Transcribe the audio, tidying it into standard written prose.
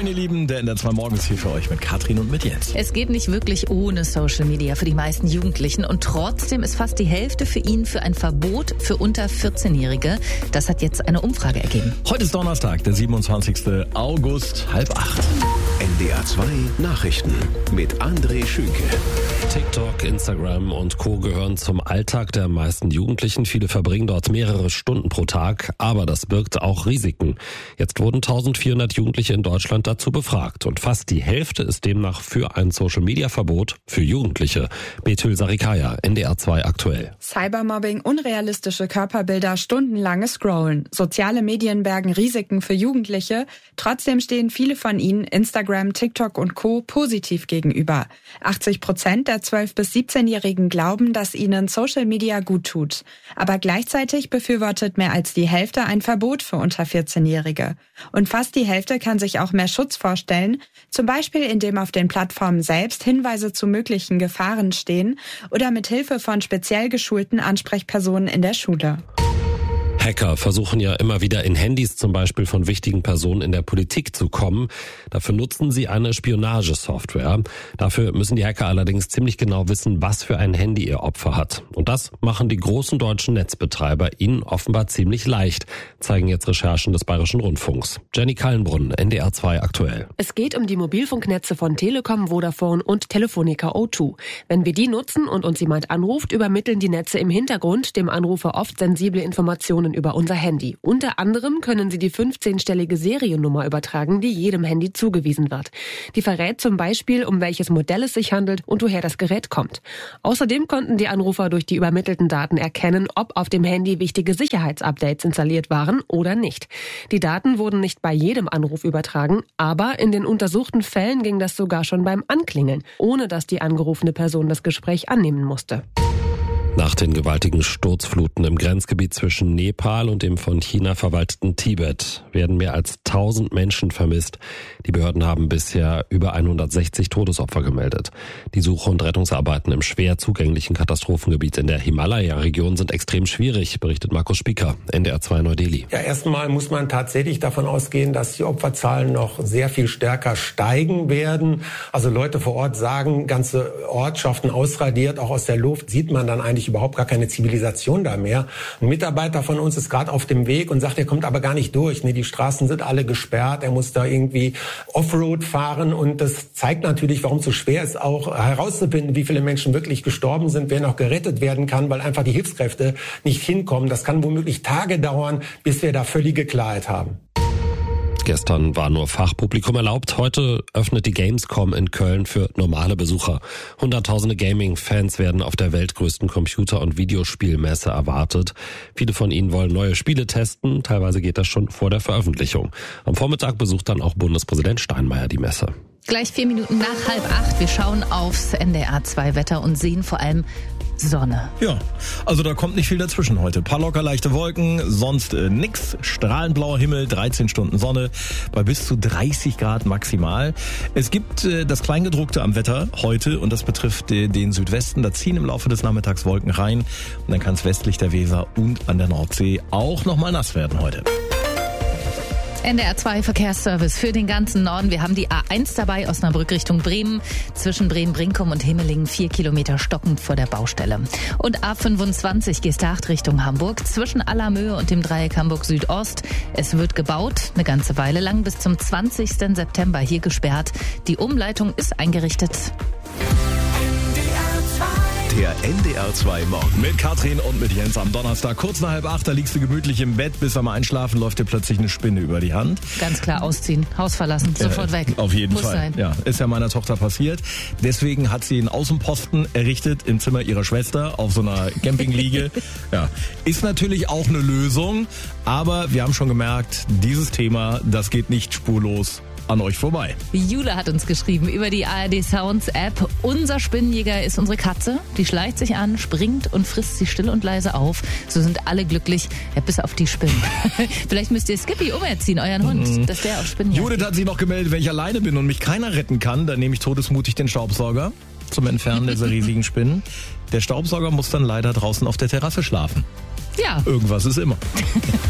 ihr Lieben, der NDR 2 Morgens hier für euch mit Katrin und mit Jens. Es geht nicht wirklich ohne Social Media für die meisten Jugendlichen und trotzdem ist fast die Hälfte für ihn für ein Verbot für unter 14-Jährige. Das hat jetzt eine Umfrage ergeben. Heute ist Donnerstag, der 27. August, 7:30. NDR 2 Nachrichten mit André Schünke. TikTok, Instagram und Co. gehören zum Alltag der meisten Jugendlichen. Viele verbringen dort mehrere Stunden pro Tag, aber das birgt auch Risiken. Jetzt wurden 1400 Jugendliche in Deutschland dazu befragt und fast die Hälfte ist demnach für ein Social-Media-Verbot für Jugendliche. Betül Sarikaya, NDR 2 aktuell. Cybermobbing, unrealistische Körperbilder, stundenlanges Scrollen. Soziale Medien bergen Risiken für Jugendliche. Trotzdem stehen viele von ihnen Instagram, TikTok und Co. positiv gegenüber. 80% der 12- bis 17-Jährigen glauben, dass ihnen Social Media gut tut. Aber gleichzeitig befürwortet mehr als die Hälfte ein Verbot für unter 14-Jährige. Und fast die Hälfte kann sich auch mehr Schutz vorstellen, zum Beispiel indem auf den Plattformen selbst Hinweise zu möglichen Gefahren stehen oder mit Hilfe von speziell geschulten Ansprechpersonen in der Schule. Hacker versuchen ja immer wieder in Handys zum Beispiel von wichtigen Personen in der Politik zu kommen. Dafür nutzen sie eine Spionagesoftware. Dafür müssen die Hacker allerdings ziemlich genau wissen, was für ein Handy ihr Opfer hat. Und das machen die großen deutschen Netzbetreiber ihnen offenbar ziemlich leicht, zeigen jetzt Recherchen des Bayerischen Rundfunks. Jenny Kallenbrunn, NDR 2 aktuell. Es geht um die Mobilfunknetze von Telekom, Vodafone und Telefonica O2. Wenn wir die nutzen und uns jemand anruft, übermitteln die Netze im Hintergrund dem Anrufer oft sensible Informationen über unser Handy. Unter anderem können sie die 15-stellige Seriennummer übertragen, die jedem Handy zugewiesen wird. Die verrät zum Beispiel, um welches Modell es sich handelt und woher das Gerät kommt. Außerdem konnten die Anrufer durch die übermittelten Daten erkennen, ob auf dem Handy wichtige Sicherheitsupdates installiert waren oder nicht. Die Daten wurden nicht bei jedem Anruf übertragen, aber in den untersuchten Fällen ging das sogar schon beim Anklingeln, ohne dass die angerufene Person das Gespräch annehmen musste. Nach den gewaltigen Sturzfluten im Grenzgebiet zwischen Nepal und dem von China verwalteten Tibet werden mehr als 1000 Menschen vermisst. Die Behörden haben bisher über 160 Todesopfer gemeldet. Die Suche- und Rettungsarbeiten im schwer zugänglichen Katastrophengebiet in der Himalaya-Region sind extrem schwierig, berichtet Markus Spieker, NDR 2 Neu-Delhi. Ja, erstmal muss man tatsächlich davon ausgehen, dass die Opferzahlen noch sehr viel stärker steigen werden. Also Leute vor Ort sagen, ganze Ortschaften ausradiert, auch aus der Luft, sieht man dann eigentlich überhaupt gar keine Zivilisation da mehr. Ein Mitarbeiter von uns ist gerade auf dem Weg und sagt, er kommt aber gar nicht durch. Die Straßen sind alle gesperrt, er muss da irgendwie Offroad fahren und das zeigt natürlich, warum es so schwer ist, auch herauszufinden, wie viele Menschen wirklich gestorben sind, wer noch gerettet werden kann, weil einfach die Hilfskräfte nicht hinkommen. Das kann womöglich Tage dauern, bis wir da völlige Klarheit haben. Gestern war nur Fachpublikum erlaubt. Heute öffnet die Gamescom in Köln für normale Besucher. Hunderttausende Gaming-Fans werden auf der weltgrößten Computer- und Videospielmesse erwartet. Viele von ihnen wollen neue Spiele testen. Teilweise geht das schon vor der Veröffentlichung. Am Vormittag besucht dann auch Bundespräsident Steinmeier die Messe. Gleich 4 Minuten nach 7:30. Wir schauen aufs NDR 2 Wetter und sehen vor allem Sonne. Ja, also da kommt nicht viel dazwischen heute. Ein paar locker leichte Wolken, sonst nix. Strahlend blauer Himmel, 13 Stunden Sonne bei bis zu 30 Grad maximal. Es gibt das Kleingedruckte am Wetter heute und das betrifft den Südwesten. Da ziehen im Laufe des Nachmittags Wolken rein und dann kann es westlich der Weser und an der Nordsee auch nochmal nass werden heute. NDR 2 Verkehrsservice für den ganzen Norden. Wir haben die A1 dabei, Osnabrück Richtung Bremen. Zwischen Bremen-Brinkum und Himmelingen 4 Kilometer stockend vor der Baustelle. Und A25 Geesthacht Richtung Hamburg. Zwischen Allermöhe und dem Dreieck Hamburg Südost. Es wird gebaut, eine ganze Weile lang, bis zum 20. September hier gesperrt. Die Umleitung ist eingerichtet. Der NDR 2 Morgen. Mit Katrin und mit Jens am Donnerstag. Kurz nach 7:30, da liegst du gemütlich im Bett, bis am Einschlafen läuft dir plötzlich eine Spinne über die Hand. Ganz klar ausziehen, Haus verlassen, sofort weg. Auf jeden Muss Fall. sein. Ja, ist ja meiner Tochter passiert. Deswegen hat sie einen Außenposten errichtet im Zimmer ihrer Schwester auf so einer Campingliege. Ja, ist natürlich auch eine Lösung, aber wir haben schon gemerkt, dieses Thema, das geht nicht spurlos an euch vorbei. Jule hat uns geschrieben über die ARD Sounds App. Unser Spinnenjäger ist unsere Katze. Die schleicht sich an, springt und frisst sie still und leise auf. So sind alle glücklich, ja, bis auf die Spinnen. Vielleicht müsst ihr Skippy umerziehen, euren Hund, dass der auf Spinnen jagt. Judith hat sich noch gemeldet, wenn ich alleine bin und mich keiner retten kann, dann nehme ich todesmutig den Staubsauger zum Entfernen dieser riesigen Spinnen. Der Staubsauger muss dann leider draußen auf der Terrasse schlafen. Ja. Irgendwas ist immer.